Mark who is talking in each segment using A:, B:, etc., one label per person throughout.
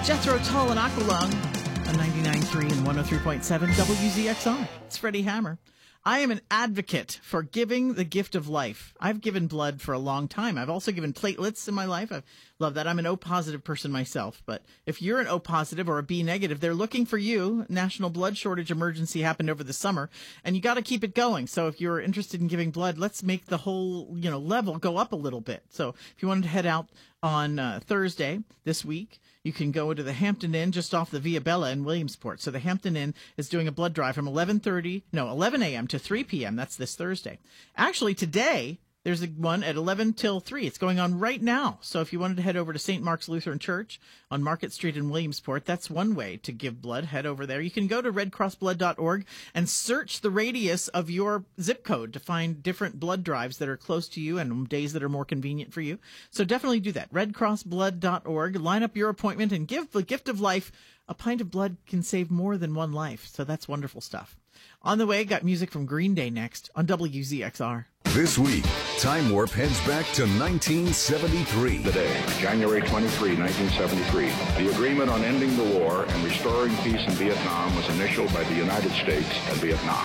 A: Jethro Tull and Aqualung on 99.3 and 103.7 WZXR. It's Freddie Hammer. I am an advocate for giving the gift of life. I've given blood for a long time. I've also given platelets in my life. I love that. I'm an O-positive person myself. But if you're an O-positive or a B-negative, they're looking for you. National blood shortage emergency happened over the summer, and you got to keep it going. So if you're interested in giving blood, let's make the whole level go up a little bit. So if you wanted to head out on Thursday this week, you can go to the Hampton Inn just off the Via Bella in Williamsport. So the Hampton Inn is doing a blood drive from 11 a.m. to 3 p.m. That's this Thursday. Actually, today, there's one at 11 till 3. It's going on right now. So if you wanted to head over to St. Mark's Lutheran Church on Market Street in Williamsport, that's one way to give blood. Head over there. You can go to redcrossblood.org and search the radius of your zip code to find different blood drives that are close to you and days that are more convenient for you. So definitely do that. redcrossblood.org. Line up your appointment and give the gift of life. A pint of blood can save more than one life. So that's wonderful stuff. On the way, got music from Green Day next on WZXR.
B: This week, Time Warp heads back to 1973.
C: Today, January 23, 1973, the agreement on ending the war and restoring peace in Vietnam was initialed by the United States and Vietnam.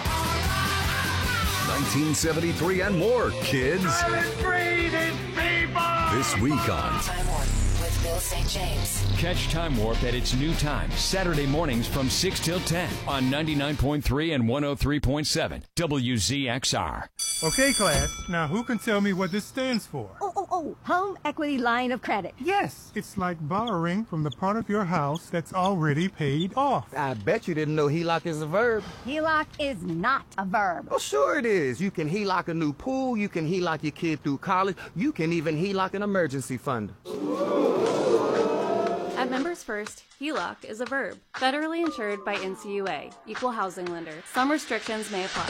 B: 1973 and more, kids. This week on
D: Time Warp with Bill St. James.
E: Catch Time Warp at its new time, Saturday mornings from 6 till 10 on 99.3 and 103.7 WZXR.
F: Okay, class. Now, who can tell me what this stands for?
G: Oh, Home Equity Line of Credit.
F: Yes, it's like borrowing from the part of your house that's already paid off.
H: I bet you didn't know HELOC is a verb.
G: HELOC is not a verb.
H: Oh, sure it is. You can HELOC a new pool, you can HELOC your kid through college, you can even HELOC an emergency fund.
I: At Members First, HELOC is a verb. Federally insured by NCUA, Equal Housing Lender. Some restrictions may apply.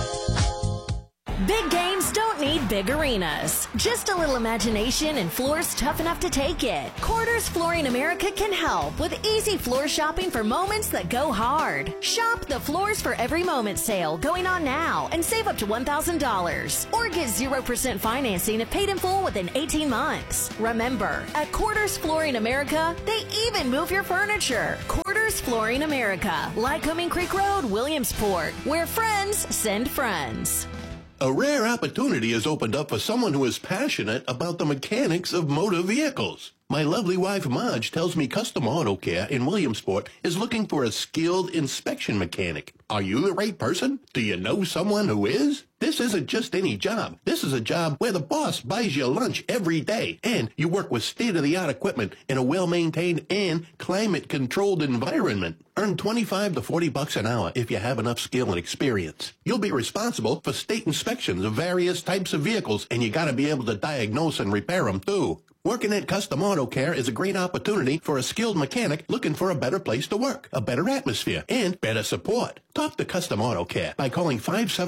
J: Big games don't need big arenas. Just a little imagination and floors tough enough to take it. Quarters Flooring America can help with easy floor shopping for moments that go hard. Shop the Floors for Every Moment sale going on now and save up to $1,000. Or get 0% financing if paid in full within 18 months. Remember, at Quarters Flooring America, they even move your furniture. Quarters Flooring America, Lycoming Creek Road, Williamsport, where friends send friends.
K: A rare opportunity has opened up for someone who is passionate about the mechanics of motor vehicles. My lovely wife, Marge, tells me Custom Auto Care in Williamsport is looking for a skilled inspection mechanic. Are you the right person? Do you know someone who is? This isn't just any job. This is a job where the boss buys you lunch every day, and you work with state-of-the-art equipment in a well-maintained and climate-controlled environment. Earn $25 to $40 an hour if you have enough skill and experience. You'll be responsible for state inspections of various types of vehicles, and you gotta be able to diagnose and repair them, too. Working at Custom Auto Care is a great opportunity for a skilled mechanic looking for a better place to work, a better atmosphere, and better support. Talk to Custom Auto Care by calling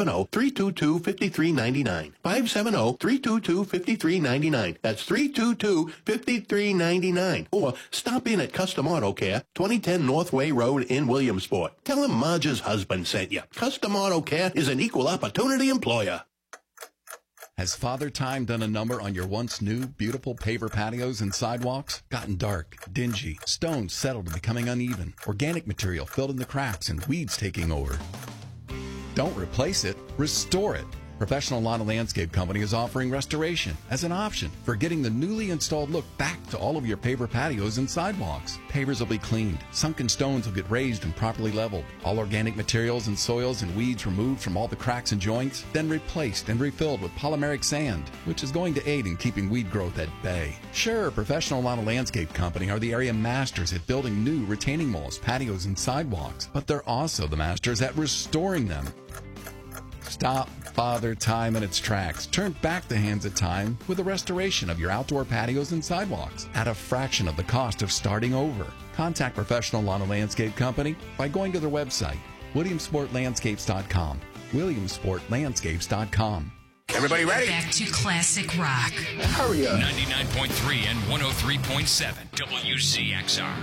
K: 570-322-5399. 570-322-5399. That's 322-5399. Or stop in at Custom Auto Care, 2010 Northway Road in Williamsport. Tell him Marge's husband sent you. Custom Auto Care is an equal opportunity employer.
L: Has Father Time done a number on your once new, beautiful paver patios and sidewalks? Gotten dark, dingy, stones settled and becoming uneven, organic material filled in the cracks, and weeds taking over? Don't replace it, restore it. Professional Lawn and Landscape Company is offering restoration as an option for getting the newly installed look back to all of your paver patios and sidewalks. Pavers will be cleaned, sunken stones will get raised and properly leveled, all organic materials and soils and weeds removed from all the cracks and joints, then replaced and refilled with polymeric sand, which is going to aid in keeping weed growth at bay. Sure, Professional Lawn and Landscape Company are the area masters at building new retaining walls, patios, and sidewalks, but they're also the masters at restoring them. Stop Father Time in its tracks. Turn back the hands of time with the restoration of your outdoor patios and sidewalks at a fraction of the cost of starting over. Contact Professional Lawn and Landscape Company by going to their website, WilliamsportLandscapes.com. WilliamsportLandscapes.com.
B: Everybody ready?
D: Back to classic rock.
B: Hurry up.
E: 99.3 and 103.7 WZXR.